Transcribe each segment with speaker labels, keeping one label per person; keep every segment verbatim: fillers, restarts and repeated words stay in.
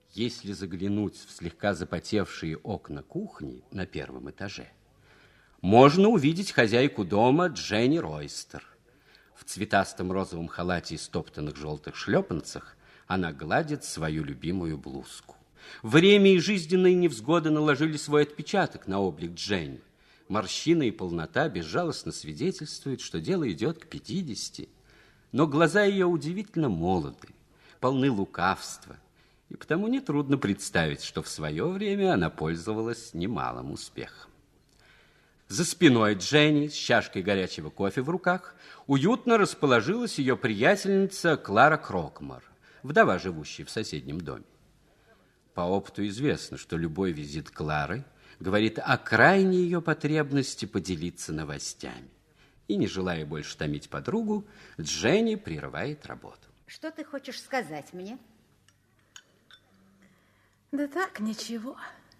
Speaker 1: Если заглянуть в слегка запотевшие окна кухни на первом этаже, можно увидеть хозяйку дома Дженни Ройстер. В цветастом розовом халате и стоптанных желтых шлепанцах она гладит свою любимую блузку. Время и жизненные невзгоды наложили свой отпечаток на облик Дженни. Морщина и полнота безжалостно свидетельствуют, что дело идет к пятидесяти. Но глаза ее удивительно молоды, полны лукавства, и потому нетрудно представить, что в свое время она пользовалась немалым успехом. За спиной Дженни с чашкой горячего кофе в руках уютно расположилась ее приятельница Клара Крокмор, вдова, живущая в соседнем доме. По опыту известно, что любой визит Клары говорит о крайней ее потребности поделиться новостями. И, не желая больше томить подругу, Дженни прерывает работу.
Speaker 2: Что ты хочешь сказать мне?
Speaker 3: Да так, ничего.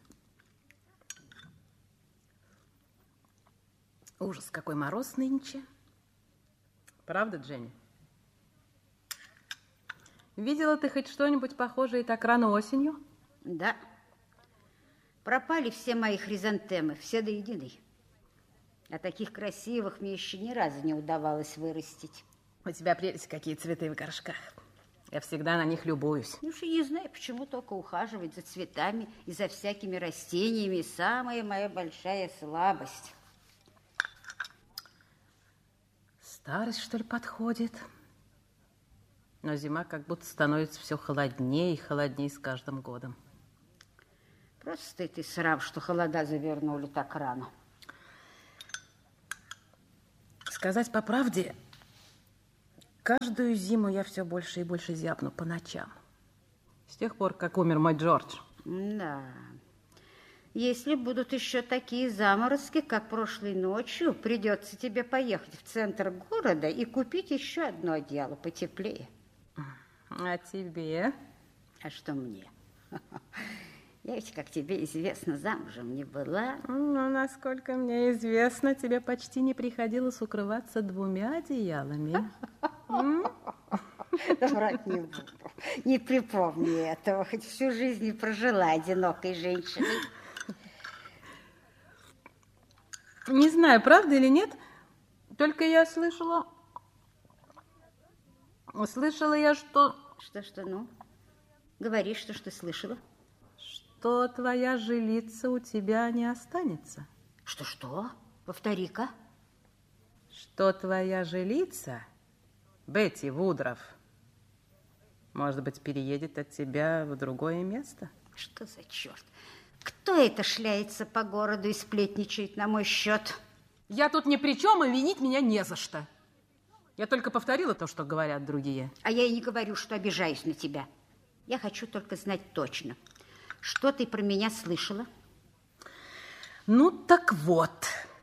Speaker 3: Ужас, какой мороз нынче. Правда, Дженни? Видела ты хоть что-нибудь похожее так рано осенью?
Speaker 2: Да. Пропали все мои хризантемы, все до единой. А таких красивых мне еще ни разу не удавалось вырастить.
Speaker 3: У тебя прелесть, какие цветы в горшках. Я всегда на них любуюсь.
Speaker 2: Ну, уж и не знаю, почему только ухаживать за цветами и за всякими растениями. Самая моя большая слабость.
Speaker 3: Старость, что ли, подходит? Но зима как будто становится все холоднее и холоднее с каждым годом.
Speaker 2: Просто стыд и срам, что холода завернули так рано.
Speaker 3: Сказать по правде, каждую зиму я все больше и больше зябну по ночам. С тех пор, как умер мой Джордж.
Speaker 2: Да. Если будут еще такие заморозки, как прошлой ночью, придется тебе поехать в центр города и купить еще одно одеяло потеплее.
Speaker 3: А тебе?
Speaker 2: А что мне? Я ведь, как тебе известно, замужем не была.
Speaker 3: Ну, насколько мне известно, тебе почти не приходилось укрываться двумя одеялами.
Speaker 2: Да врать не буду. Не припомни этого, хоть всю жизнь и прожила одинокой женщиной.
Speaker 3: Не знаю, правда или нет, только я слышала... Слышала я, что...
Speaker 2: Что-что, ну? Говори, что ж ты слышала?
Speaker 3: Что твоя жилица у тебя не останется.
Speaker 2: Что-что? Повтори-ка.
Speaker 3: Что твоя жилица, Бетти Вудров, может быть, переедет от тебя в другое место?
Speaker 2: Что за черт? Кто это шляется по городу и сплетничает на мой счет?
Speaker 3: Я тут ни при чем, и винить меня не за что. Я только повторила то, что говорят другие.
Speaker 2: А я и не говорю, что обижаюсь на тебя. Я хочу только знать точно, что ты про меня слышала?
Speaker 3: Ну, так вот.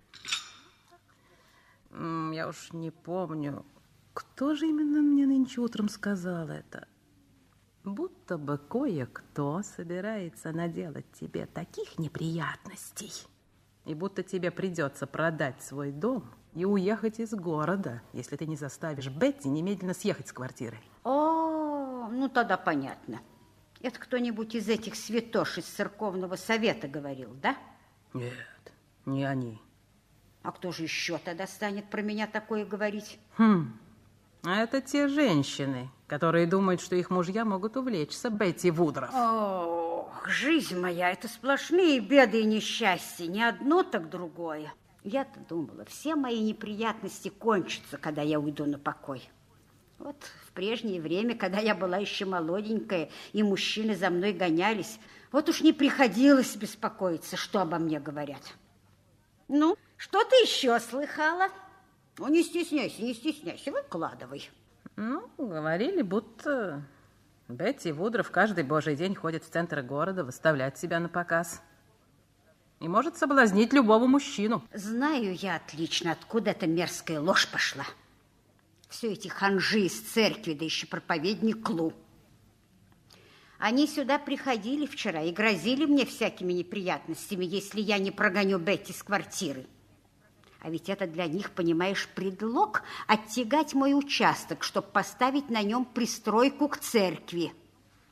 Speaker 3: Я уж не помню, кто же именно мне нынче утром сказал это. Будто бы кое-кто собирается наделать тебе таких неприятностей, и будто тебе придется продать свой дом и уехать из города, если ты не заставишь Бетти немедленно съехать с квартиры.
Speaker 2: О, ну тогда понятно. Это кто-нибудь из этих святош из церковного совета говорил, да?
Speaker 3: Нет, не они.
Speaker 2: А кто же еще тогда станет про меня такое говорить?
Speaker 3: Хм, а это те женщины, которые думают, что их мужья могут увлечься Бетти Вудров.
Speaker 2: Ох, жизнь моя, это сплошные беды и несчастья, не одно, так другое. Я-то думала, все мои неприятности кончатся, когда я уйду на покой. Вот в прежнее время, когда я была еще молоденькая, и мужчины за мной гонялись, вот уж не приходилось беспокоиться, что обо мне говорят. Ну, что ты еще слыхала? Ну, не стесняйся, не стесняйся, выкладывай.
Speaker 3: Ну, говорили, будто Бетти Вудров каждый божий день ходит в центр города выставлять себя на показ. И может соблазнить любого мужчину.
Speaker 2: Знаю я отлично, откуда эта мерзкая ложь пошла. Все эти ханжи из церкви, да еще проповедник Клу. Они сюда приходили вчера и грозили мне всякими неприятностями, если я не прогоню Бетти с квартиры. А ведь это для них, понимаешь, предлог оттягать мой участок, чтобы поставить на нем пристройку к церкви.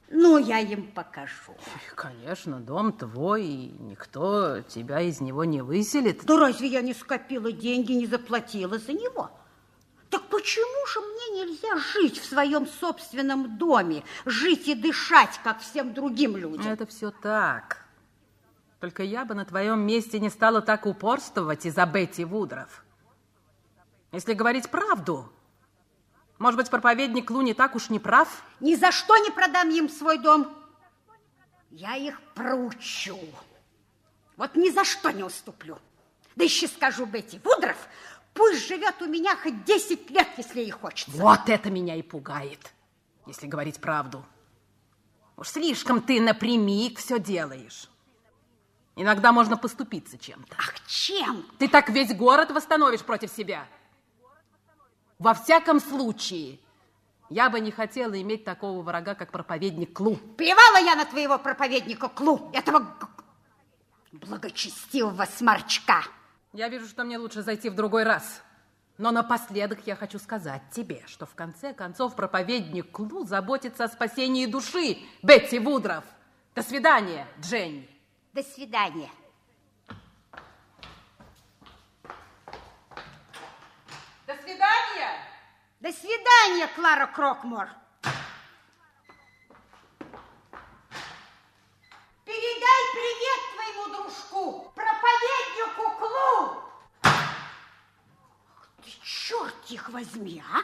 Speaker 2: Ну, я им покажу.
Speaker 3: Конечно, дом твой, и никто тебя из него не выселит.
Speaker 2: Да разве я не скопила деньги, не заплатила за него? Так почему же мне нельзя жить в своем собственном доме, жить и дышать, как всем другим людям?
Speaker 3: Это все так. Только я бы на твоем месте не стала так упорствовать из-за Бетти Вудров. Если говорить правду, может быть, проповедник Лу не так уж не прав?
Speaker 2: Ни за что не продам им свой дом. Я их проучу. Вот ни за что не уступлю. Да еще скажу Бетти Вудров, пусть живет у меня хоть десять лет, если ей хочется.
Speaker 3: Вот это меня и пугает, если говорить правду. Уж слишком ты напрямик все делаешь. Иногда можно поступиться чем-то.
Speaker 2: Ах, чем?
Speaker 3: Ты так весь город восстановишь против себя. Во всяком случае, я бы не хотела иметь такого врага, как проповедник Клу.
Speaker 2: Плевала я на твоего проповедника Клу, этого благочестивого сморчка.
Speaker 3: Я вижу, что мне лучше зайти в другой раз. Но напоследок я хочу сказать тебе, что в конце концов проповедник Клу заботится о спасении души Бетти Вудров. До свидания, Дженни.
Speaker 2: До свидания.
Speaker 3: До свидания.
Speaker 2: До свидания, Клара Крокмор. Передай привет твоему дружку, проповеднику Клу. Ах ты, черт их возьми, а!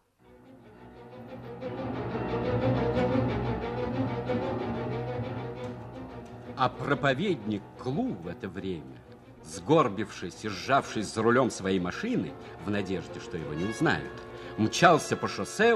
Speaker 1: А проповедник Клу в это время, сгорбившись и сжавшись за рулем своей машины, в надежде, что его не узнают, мчался по шоссе,